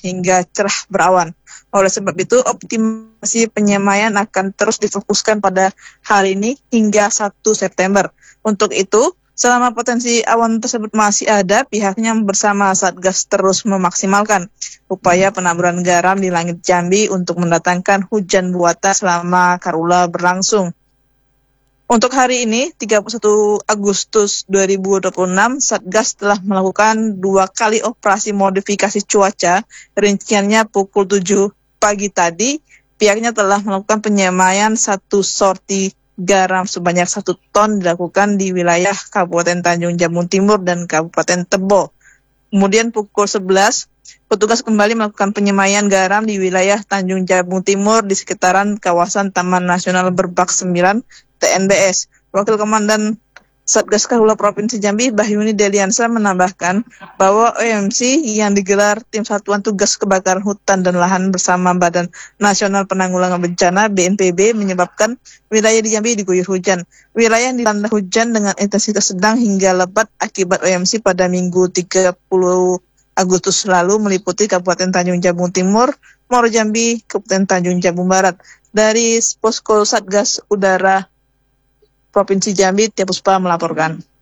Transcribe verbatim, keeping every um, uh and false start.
hingga cerah berawan. Oleh sebab itu, optimasi penyemaian akan terus difokuskan pada hari ini hingga satu September. Untuk itu, selama potensi awan tersebut masih ada, pihaknya bersama Satgas terus memaksimalkan upaya penaburan garam di langit Jambi untuk mendatangkan hujan buatan selama Karhutla berlangsung. Untuk hari ini, tiga puluh satu Agustus dua ribu dua puluh enam, Satgas telah melakukan dua kali operasi modifikasi cuaca. Rinciannya pukul tujuh pagi tadi, pihaknya telah melakukan penyemaian satu sorti garam sebanyak satu ton dilakukan di wilayah Kabupaten Tanjung Jabung Timur dan Kabupaten Tebo. Kemudian pukul sebelas, petugas kembali melakukan penyemaian garam di wilayah Tanjung Jabung Timur di sekitaran kawasan Taman Nasional Berbak sembilan T N B S. Wakil Komandan Satgas Karhutla Provinsi Jambi, Bahyuni Deliansa, menambahkan bahwa O M C yang digelar Tim Satuan Tugas Kebakaran Hutan dan Lahan bersama Badan Nasional Penanggulangan Bencana B N P B menyebabkan wilayah di Jambi diguyur hujan. Wilayah yang dilanda hujan dengan intensitas sedang hingga lebat akibat O M C pada Minggu tiga puluh Agustus lalu meliputi Kabupaten Tanjung Jabung Timur, Muaro Jambi, Kabupaten Tanjung Jabung Barat. Dari Posko Satgas Udara Provinsi Jambi, Tia Puspa melaporkan.